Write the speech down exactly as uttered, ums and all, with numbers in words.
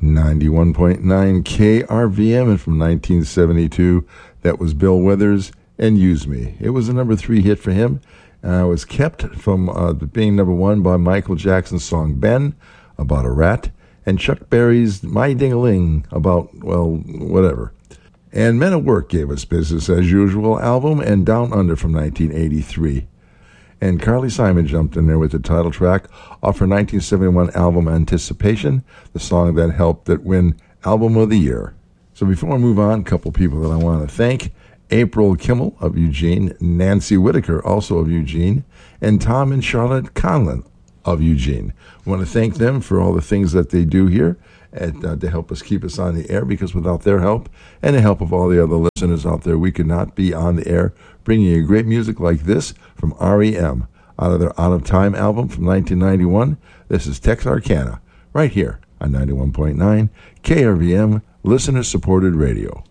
ninety-one point nine K R V M, and from nineteen seventy-two, that was Bill Withers and Use Me. It was a number three hit for him. Uh, it was kept from uh, being number one by Michael Jackson's song Ben, about a rat, and Chuck Berry's My Ding-a-Ling, about, well, whatever. And Men at Work gave us Business as Usual album, and Down Under from nineteen eighty-three. And Carly Simon jumped in there with the title track off her nineteen seventy-one album Anticipation, the song that helped it win Album of the Year. So before I move on, a couple people that I want to thank. April Kimmel of Eugene, Nancy Whitaker, also of Eugene, and Tom and Charlotte Conlon of Eugene. I want to thank them for all the things that they do here and, uh, to help us keep us on the air, because without their help and the help of all the other listeners out there, we could not be on the air bringing you great music like this from R E M out of their Out of Time album from nineteen ninety-one. This is Texarkana right here on ninety-one point nine K R V M, listener-supported radio.